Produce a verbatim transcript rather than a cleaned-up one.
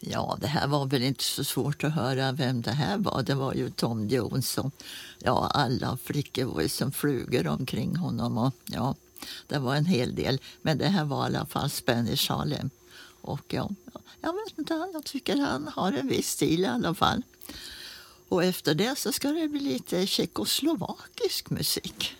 Ja, det här var väl inte så svårt att höra vem det här var. Det var ju Tom Jones och ja, alla flickor var ju som flugor omkring honom. Och, ja, det var en hel del. Men det här var i alla fall Spanish Harlem. Och ja, jag vet inte, jag tycker han har en viss stil i alla fall. Och efter det så ska det bli lite tjeckoslovakisk musik.